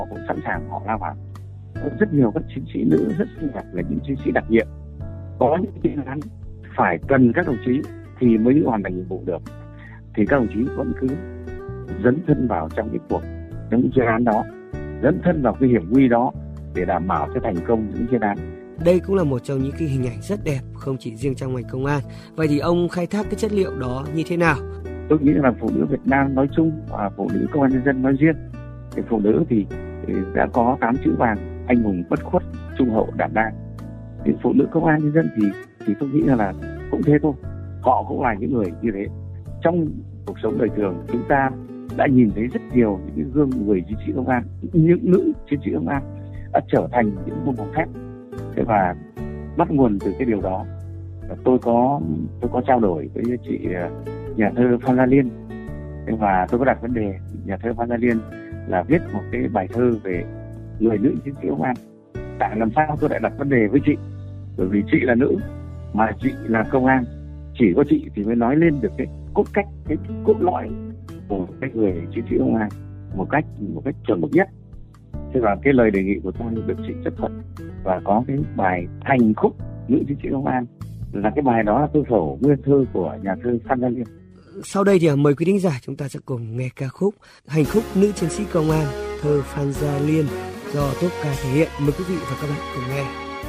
họ cũng sẵn sàng họ lao vào. Rất nhiều các chiến sĩ nữ rất xinh đẹp là những chiến sĩ đặc nhiệm, có những chuyên án phải cần các đồng chí thì mới hoàn thành nhiệm vụ được, thì các đồng chí vẫn cứ dấn thân vào trong những chuyên án đó, dấn thân vào cái hiểm nguy đó để đảm bảo cho thành công những chuyên án. Đây cũng là một trong những cái hình ảnh rất đẹp, không chỉ riêng trong ngành công an. Vậy thì ông khai thác cái chất liệu đó như thế nào? Tôi nghĩ là phụ nữ Việt Nam nói chung và phụ nữ công an nhân dân nói riêng, thì phụ nữ thì đã có 8 chữ vàng: anh hùng, bất khuất, trung hậu, đảm đang. Thì phụ nữ công an nhân dân thì tôi nghĩ là cũng thế thôi, họ cũng là những người như thế. Trong cuộc sống đời thường chúng ta đã nhìn thấy rất nhiều những cái gương người chiến sĩ công an, những nữ chiến sĩ công an đã trở thành những vua bóng thép. Thế và bắt nguồn từ cái điều đó, tôi có trao đổi với chị nhà thơ Phan Gia Liên, và tôi có đặt vấn đề nhà thơ Phan Gia Liên là viết một cái bài thơ về người nữ chiến sĩ công an. Tại làm sao tôi lại đặt vấn đề với chị? Bởi vì chị là nữ mà chị là công an, chỉ có chị thì mới nói lên được cái cốt cách, cái cốt lõi của cái người chiến sĩ công an một cách chuẩn mực nhất. Thế và cái lời đề nghị của tôi được chị chấp thuận, và có cái bài Hành khúc nữ chiến sĩ công an, là cái bài đó là tôi phổ nguyên thơ của nhà thơ Phan Gia Liên. Sau đây thì mời quý thính giả chúng ta sẽ cùng nghe ca khúc Hành khúc nữ chiến sĩ công an, thơ Phan Gia Liên do Tốp Ca thể hiện. Mời quý vị và các bạn cùng nghe.